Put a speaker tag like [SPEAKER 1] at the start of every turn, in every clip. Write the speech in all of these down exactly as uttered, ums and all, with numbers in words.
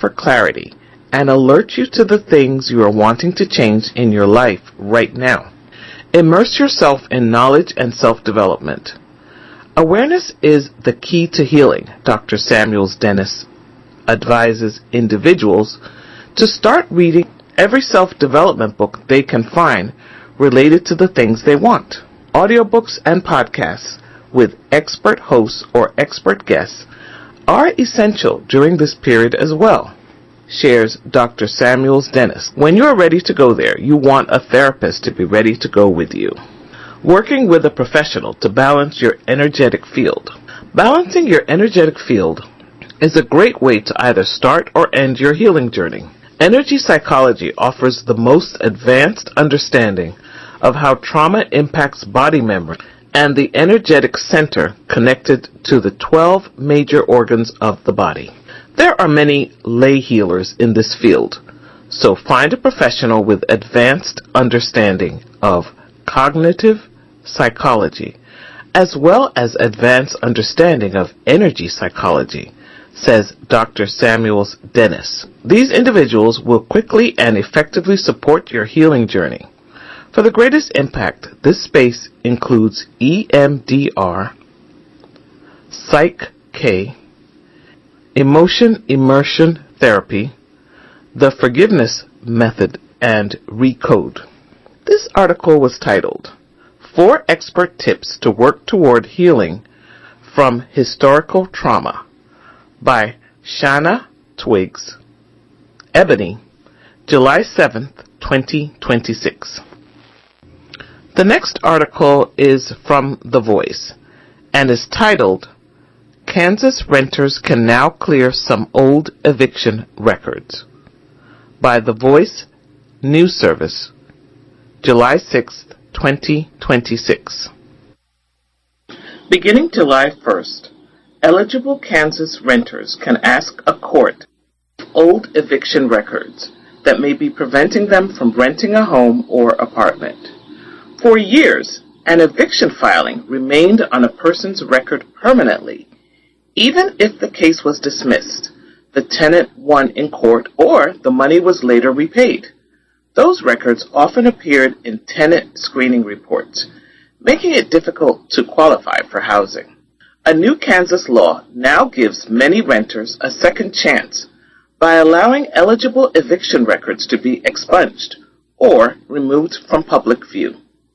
[SPEAKER 1] offer clarity and alert you to the things you are wanting to change in your life right now. Immerse yourself in knowledge and self-development. Awareness is the key to healing. Doctor Samuels Dennis advises individuals to start reading every self-development book they can find related to the things they want. Audiobooks and podcasts with expert hosts or expert guests are essential during this period as well, shares Doctor Samuels Dennis. When you are ready to go there, you want a therapist to be ready to go with you. Working with a professional to balance your energetic field. Balancing your energetic field is a great way to either start or end your healing journey. Energy psychology offers the most advanced understanding of how trauma impacts body memory and the energetic center connected to the twelve major organs of the body. There are many lay healers in this field, so find a professional with advanced understanding of cognitive psychology, as well as advanced understanding of energy psychology, says Doctor Samuels Dennis. These individuals will quickly and effectively support your healing journey. For the greatest impact, this space includes E M D R, Psych-K, Emotion Immersion Therapy, the Forgiveness Method, and Recode. This article was titled, Four Expert Tips to Work Toward Healing from Historical Trauma by Shanna Twiggs, Ebony, July seventh, twenty twenty-six. The next article is from The Voice and is titled, Kansas Renters Can Now Clear Some Old Eviction Records by The Voice News Service, July sixth, twenty twenty-six. Beginning July first, eligible Kansas renters can ask a court for old eviction records that may be preventing them from renting a home or apartment. For years, an eviction filing remained on a person's record permanently, even if the case was dismissed, the tenant won in court, or the money was later repaid. Those records often appeared in tenant screening reports, making it difficult to qualify for housing. A new Kansas law now gives many renters a second chance by allowing eligible eviction records to be expunged or removed from public view.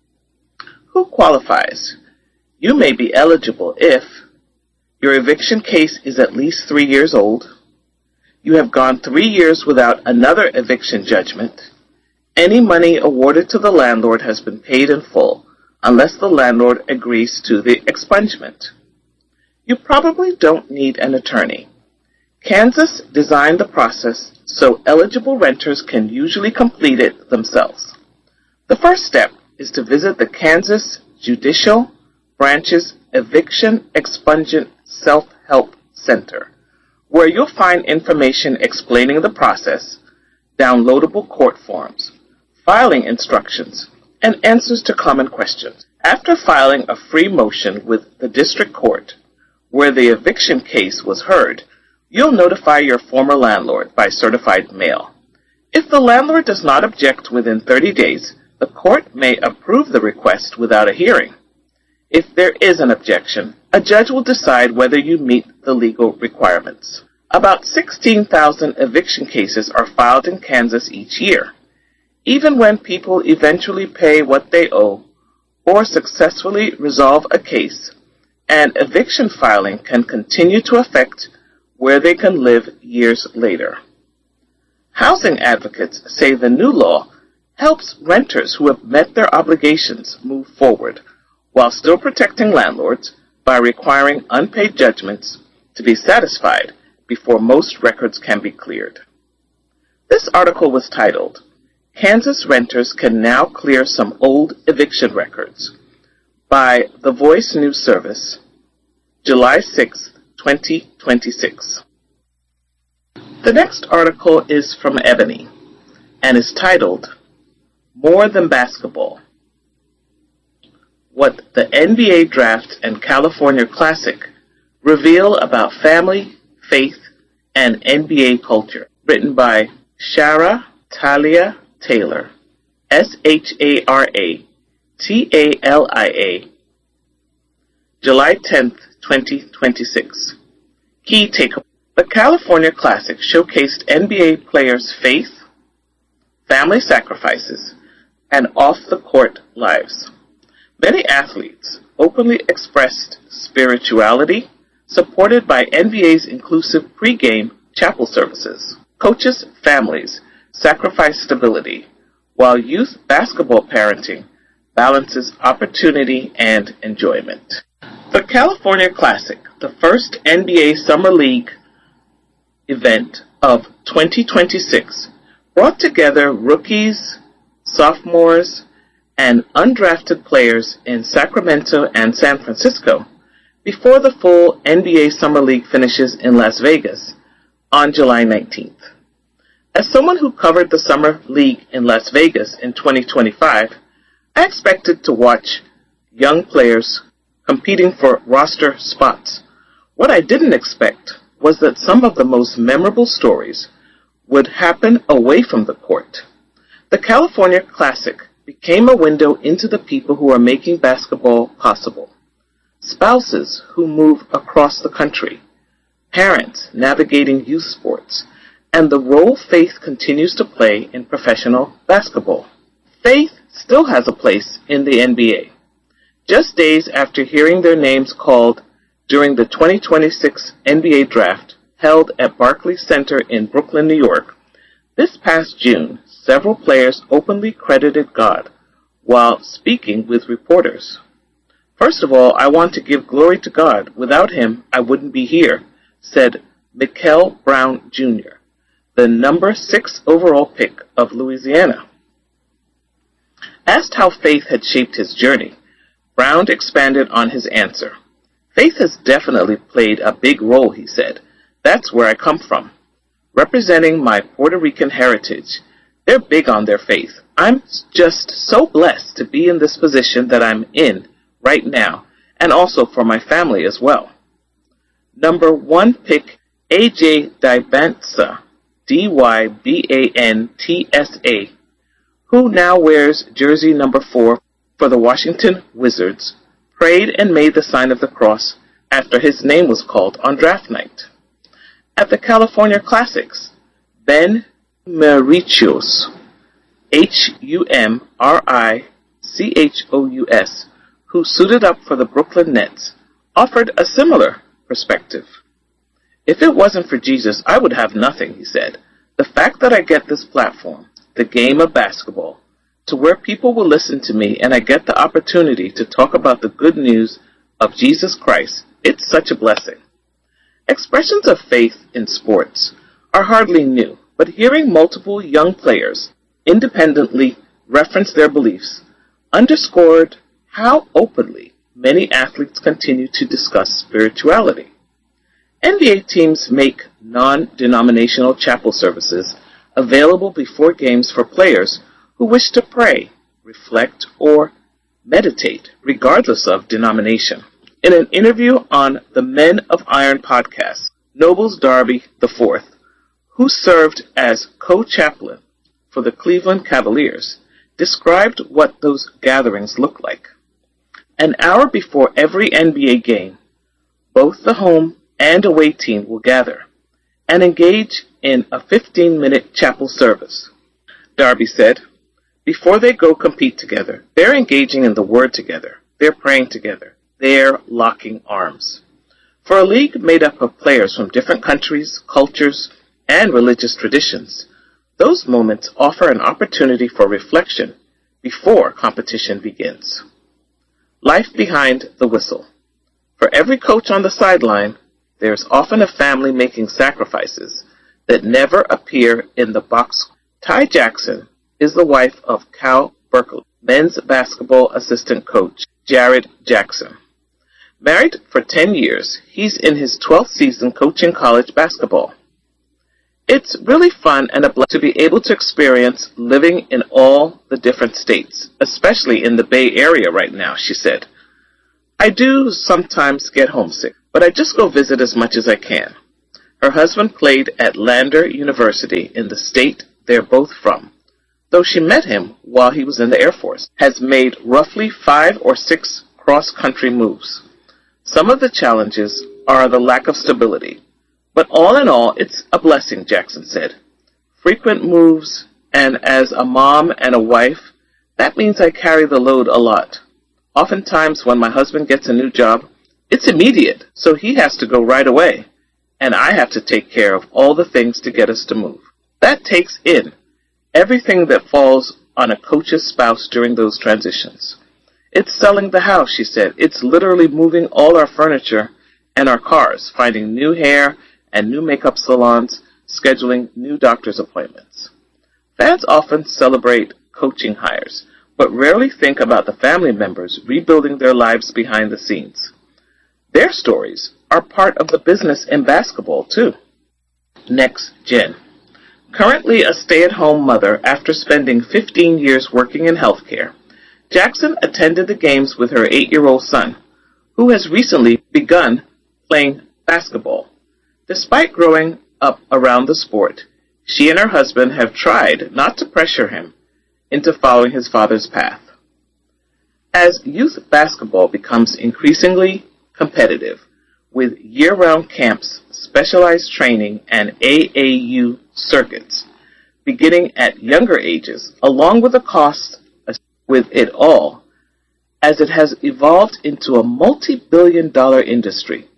[SPEAKER 1] Who qualifies? You may be eligible if your eviction case is at least three years old, you have gone three years without another eviction judgment, any money awarded to the landlord has been paid in full unless the landlord agrees to the expungement. You probably don't need an attorney. Kansas designed the process so eligible renters can usually complete it themselves. The first step is to visit the Kansas Judicial Branch's Eviction Expungement Self-Help Center, where you'll find information explaining the process, downloadable court forms, filing instructions, and answers to common questions. After filing a free motion with the district court, where the eviction case was heard, you'll notify your former landlord by certified mail. If the landlord does not object within thirty days, the court may approve the request without a hearing. If there is an objection, a judge will decide whether you meet the legal requirements. About sixteen thousand eviction cases are filed in Kansas each year. Even when people eventually pay what they owe or successfully resolve a case, an eviction filing can continue to affect where they can live years later. Housing advocates say the new law helps renters who have met their obligations move forward while still protecting landlords by requiring unpaid judgments to be satisfied before most records can be cleared. This article was titled, Kansas Renters Can Now Clear Some Old Eviction Records by The Voice News Service, July sixth, twenty twenty-six. The next article is from Ebony and is titled, More Than Basketball: What the N B A Draft and California Classic Reveal About Family, Faith, and N B A Culture, written by Shara Talia Taylor, S H A R A T A L I A, July tenth, twenty twenty-six. Key takeaway. The California Classic showcased N B A players' faith, family sacrifices, and off-the-court lives. Many athletes openly expressed spirituality, supported by N B A's inclusive pregame chapel services. Coaches' families sacrifice stability, while youth basketball parenting balances opportunity and enjoyment. The California Classic, the first N B A Summer League event of twenty twenty-six, brought together rookies, sophomores, and undrafted players in Sacramento and San Francisco before the full N B A Summer League finishes in Las Vegas on July nineteenth. As someone who covered the Summer League in Las Vegas in twenty twenty-five, I expected to watch young players competing for roster spots. What I didn't expect was that some of the most memorable stories would happen away from the court. The California Classic became a window into the people who are making basketball possible. Spouses who move across the country, parents navigating youth sports, and the role faith continues to play in professional basketball. Faith still has a place in the N B A. Just days after hearing their names called during the twenty twenty-six N B A Draft held at Barclays Center in Brooklyn, New York, this past June, several players openly credited God while speaking with reporters. First of all, I want to give glory to God. Without him, I wouldn't be here, said Mikel Brown Junior, the number six overall pick of Louisiana. Asked how faith had shaped his journey, Brown expanded on his answer. Faith has definitely played a big role, he said. That's where I come from. Representing my Puerto Rican heritage, they're big on their faith. I'm just so blessed to be in this position that I'm in right now, and also for my family as well. Number one pick, A J Dybantsa, D Y B A N T S A, who now wears jersey number four for the Washington Wizards, prayed and made the sign of the cross after his name was called on draft night. At the California Classics, Ben Mauricios, H U M R I C H O U S, who suited up for the Brooklyn Nets, offered a similar perspective. If it wasn't for Jesus, I would have nothing, he said. The fact that I get this platform, the game of basketball, to where people will listen to me and I get the opportunity to talk about the good news of Jesus Christ, it's such a blessing. Expressions of faith in sports are hardly new, but hearing multiple young players independently reference their beliefs underscored how openly many athletes continue to discuss spirituality. N B A teams make non-denominational chapel services available before games for players who wish to pray, reflect, or meditate, regardless of denomination. In an interview on the Men of Iron podcast, Nobles Darby the fourth, who served as co-chaplain for the Cleveland Cavaliers, described what those gatherings look like. An hour before every N B A game, both the home and away team will gather and engage in a fifteen-minute chapel service. Darby said, before they go compete together, they're engaging in the Word together. They're praying together. They're locking arms. For a league made up of players from different countries, cultures, and religious traditions, those moments offer an opportunity for reflection before competition begins. Life behind the whistle. For every coach on the sideline, there's often a family making sacrifices that never appear in the box. Ty Jackson is the wife of Cal Berkeley, men's basketball assistant coach Jared Jackson. Married for ten years, he's in his twelfth season coaching college basketball. It's really fun and a blessing to be able to experience living in all the different states, especially in the Bay Area right now, she said. I do sometimes get homesick, but I just go visit as much as I can. Her husband played at Lander University in the state they're both from, though she met him while he was in the Air Force, has made roughly five or six cross-country moves. Some of the challenges are the lack of stability, but all in all, it's a blessing, Jackson said. Frequent moves, and as a mom and a wife, that means I carry the load a lot. Oftentimes when my husband gets a new job, it's immediate, so he has to go right away, and I have to take care of all the things to get us to move. That takes in everything that falls on a coach's spouse during those transitions. It's selling the house, she said. It's literally moving all our furniture and our cars, finding new hair and new makeup salons, scheduling new doctor's appointments. Fans often celebrate coaching hires, but rarely think about the family members rebuilding their lives behind the scenes. Their stories are part of the business in basketball, too. Next gen. Currently a stay-at-home mother after spending fifteen years working in healthcare, Jackson attended the games with her eight-year-old son, who has recently begun playing basketball. Despite growing up around the sport, she and her husband have tried not to pressure him into following his father's path. As youth basketball becomes increasingly competitive, with year-round camps, specialized training, and A A U circuits beginning at younger ages, along with the cost with it all, as it has evolved into a multi-billion dollar industry.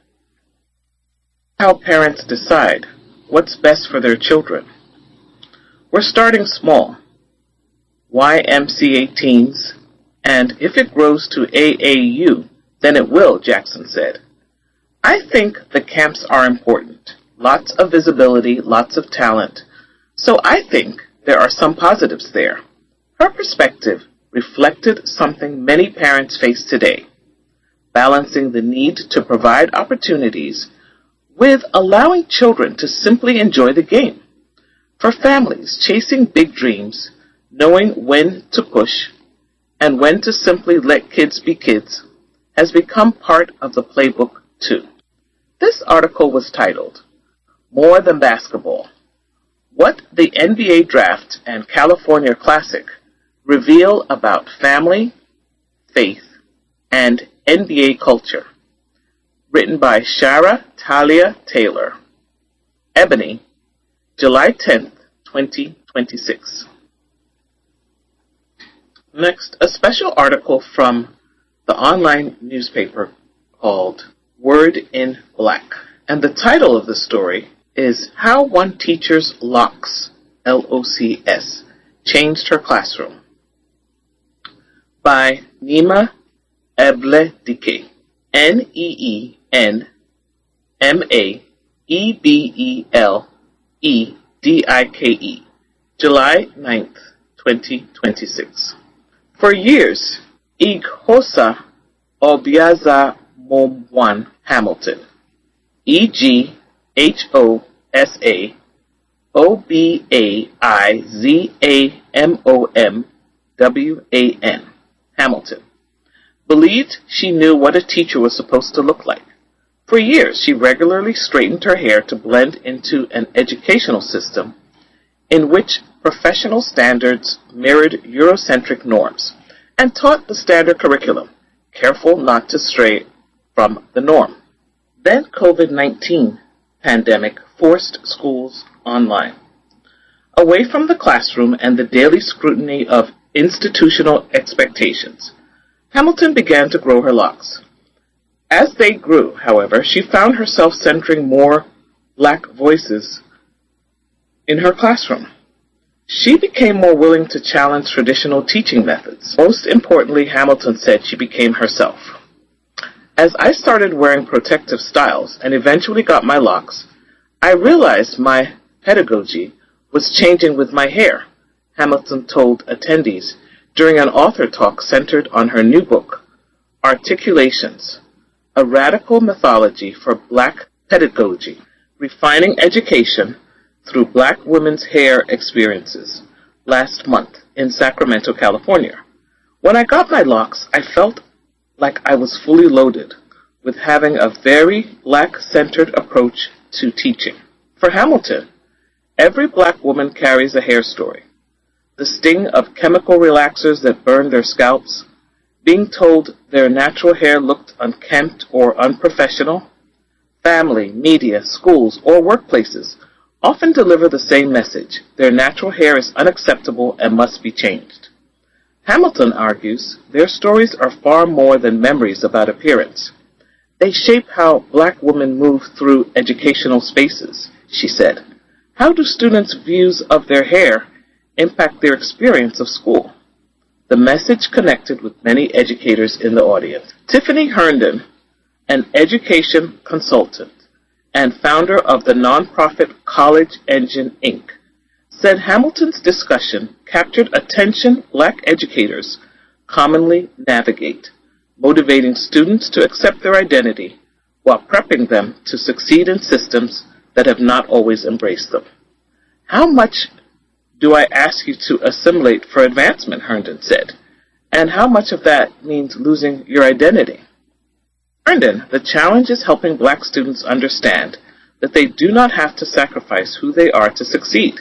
[SPEAKER 1] How parents decide what's best for their children. We're starting small, Y M C A teens, and if it grows to A A U, then it will, Jackson said. I think the camps are important. Lots of visibility, lots of talent. So I think there are some positives there. Her perspective reflected something many parents face today, balancing the need to provide opportunities with allowing children to simply enjoy the game. For families, chasing big dreams, knowing when to push and when to simply let kids be kids, has become part of the playbook too. This article was titled, More Than Basketball: What the N B A Draft and California Classic Reveal About Family, Faith, and N B A Culture. Written by Shara Talia Taylor. Ebony, July tenth, twenty twenty-six. Next, a special article from the online newspaper called Word in Black. And the title of the story is How One Teacher's Locks, L O C S, Changed Her Classroom, by Nima Ebledike, N E E N M A E B E L E D I K E, July ninth, twenty twenty-six. For years, Ighosa Obiaza Momwan Hamilton, E G H O S A O B A I Z A M O M W A N, Hamilton, believed she knew what a teacher was supposed to look like. For years, she regularly straightened her hair to blend into an educational system in which professional standards mirrored Eurocentric norms, and taught the standard curriculum, careful not to stray from the norm. Then COVID nineteen pandemic forced schools online. Away from the classroom and the daily scrutiny of institutional expectations, Hamilton began to grow her locks. As they grew, however, she found herself centering more black voices in her classroom. She became more willing to challenge traditional teaching methods. Most importantly, Hamilton said she became herself. As I started wearing protective styles and eventually got my locks, I realized my pedagogy was changing with my hair, Hamilton told attendees during an author talk centered on her new book, Articulations, a Radical Mythology for Black Pedagogy, Refining Education through Black Women's Hair Experiences, last month in Sacramento, California. When I got my locks, I felt like I was fully loaded with having a very black-centered approach to teaching. For Hamilton, every black woman carries a hair story. The sting of chemical relaxers that burn their scalps, being told their natural hair looked unkempt or unprofessional. Family, media, schools, or workplaces often deliver the same message: their natural hair is unacceptable and must be changed. Hamilton argues their stories are far more than memories about appearance. They shape how black women move through educational spaces, she said. How do students' views of their hair impact their experience of school? The message connected with many educators in the audience. Tiffany Herndon, an education consultant and founder of the nonprofit College Engine, Incorporated, said Hamilton's discussion captured attention black educators commonly navigate, motivating students to accept their identity while prepping them to succeed in systems that have not always embraced them. How much do I ask you to assimilate for advancement, Herndon said, and how much of that means losing your identity? Herndon, the challenge is helping black students understand that they do not have to sacrifice who they are to succeed.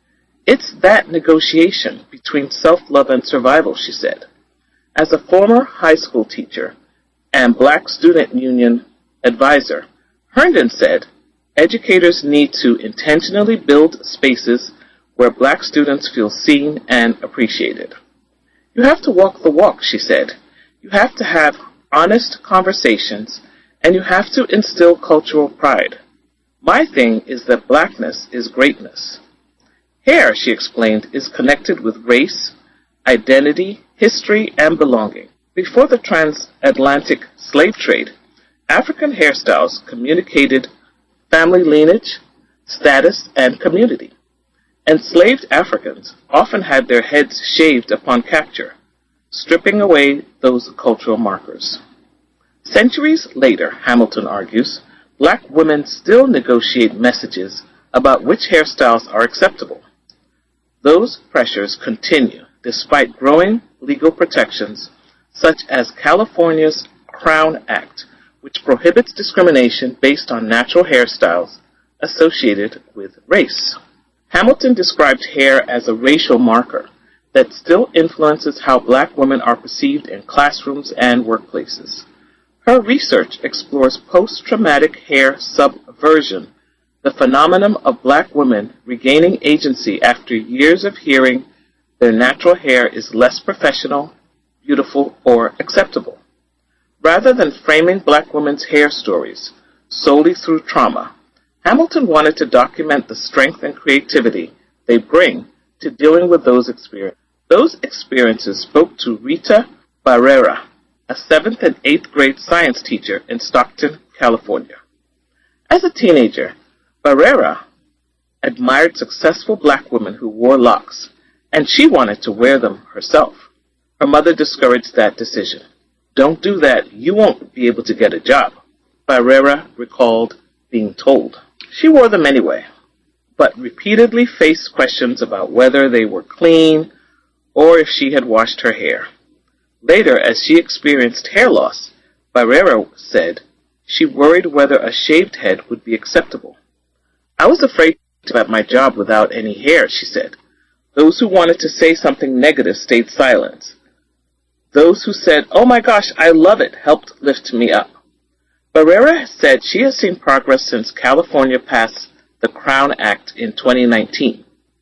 [SPEAKER 1] It's that negotiation between self-love and survival, she said. As a former high school teacher and Black Student Union advisor, Herndon said educators need to intentionally build spaces where black students feel seen and appreciated. You have to walk the walk, she said. You have to have honest conversations, and you have to instill cultural pride. My thing is that blackness is greatness. Hair, she explained, is connected with race, identity, history, and belonging. Before the transatlantic slave trade, African hairstyles communicated family lineage, status, and community. Enslaved Africans often had their heads shaved upon capture, stripping away those cultural markers. Centuries later, Hamilton argues, black women still negotiate messages about which hairstyles are acceptable. Those pressures continue despite growing legal protections such as California's Crown Act, which prohibits discrimination based on natural hairstyles associated with race. Hamilton described hair as a racial marker that still influences how black women are perceived in classrooms and workplaces. Her research explores post-traumatic hair subversion, the phenomenon of black women regaining agency after years of hearing their natural hair is less professional, beautiful, or acceptable. Rather than framing black women's hair stories solely through trauma, Hamilton wanted to document the strength and creativity they bring to dealing with those experiences. Those experiences spoke to Rita Barrera, a seventh and eighth grade science teacher in Stockton, California. As a teenager, Barrera admired successful black women who wore locks, and she wanted to wear them herself. Her mother discouraged that decision. "Don't do that, you won't be able to get a job," Barrera recalled being told. She wore them anyway, but repeatedly faced questions about whether they were clean or if she had washed her hair. Later, as she experienced hair loss, Barrera said she worried whether a shaved head would be acceptable. "I was afraid about my job without any hair," she said. Those who wanted to say something negative stayed silent. Those who said, "Oh my gosh, I love it," helped lift me up. Barrera said she has seen progress since California passed the Crown Act in twenty nineteen.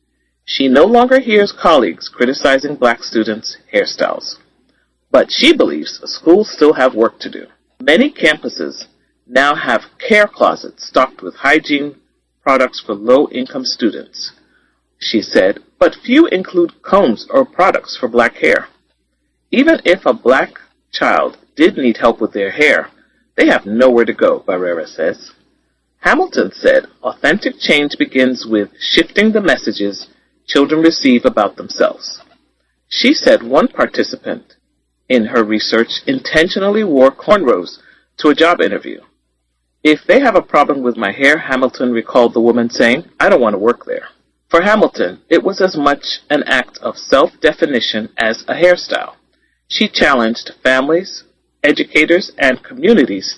[SPEAKER 1] She no longer hears colleagues criticizing black students' hairstyles. But she believes schools still have work to do. Many campuses now have care closets stocked with hygiene products for low-income students, she said, but few include combs or products for black hair. Even if a black child did need help with their hair, they have nowhere to go, Barrera says. Hamilton said authentic change begins with shifting the messages children receive about themselves. She said one participant in her research intentionally wore cornrows to a job interview. "If they have a problem with my hair," Hamilton recalled the woman saying, "I don't want to work there." For Hamilton, it was as much an act of self-definition as a hairstyle. She challenged families, educators, and communities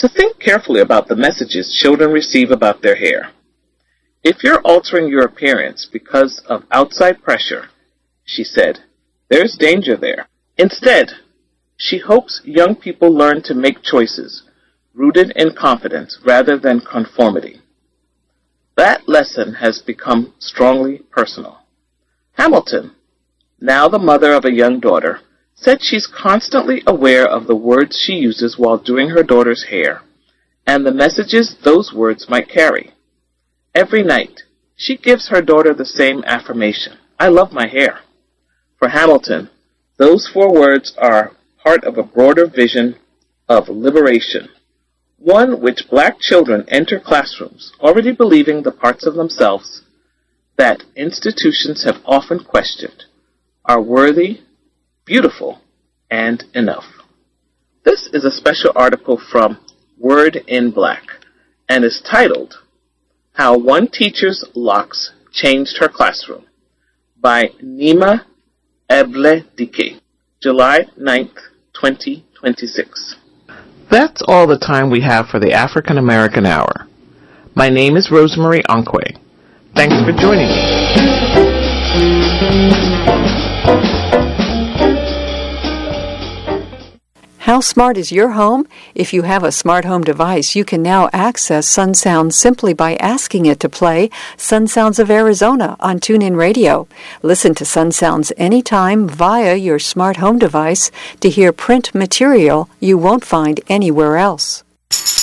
[SPEAKER 1] to think carefully about the messages children receive about their hair. If you're altering your appearance because of outside pressure, she said, there's danger there. Instead, she hopes young people learn to make choices rooted in confidence rather than conformity. That lesson has become strongly personal. Hamilton, now the mother of a young daughter, said she's constantly aware of the words she uses while doing her daughter's hair and the messages those words might carry. Every night, she gives her daughter the same affirmation, I love my hair. For Hamilton, those four words are part of a broader vision of liberation, one which black children enter classrooms already believing the parts of themselves that institutions have often questioned are worthy, beautiful, and enough. This is a special article from Word in Black and is titled How One Teacher's Locks Changed Her Classroom by Nima Ebledike, July ninth, twenty twenty-six. That's all the time we have for the African American Hour. My name is Rosemary Onkwe. Thanks for joining me.
[SPEAKER 2] How smart is your home? If you have a smart home device, you can now access Sun Sounds simply by asking it to play Sun Sounds of Arizona on TuneIn Radio. Listen to Sun Sounds anytime via your smart home device to hear print material you won't find anywhere else.